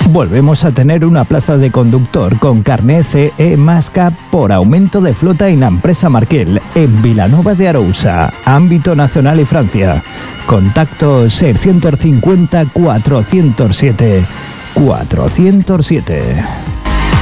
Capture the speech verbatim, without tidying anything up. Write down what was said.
Volvemos a tener una plaza de conductor con carné C E Masca por aumento de flota en la empresa Markel, en Vilanova de Arousa, ámbito nacional y Francia. Contacto seiscientos cincuenta cuatrocientos siete cuatrocientos siete.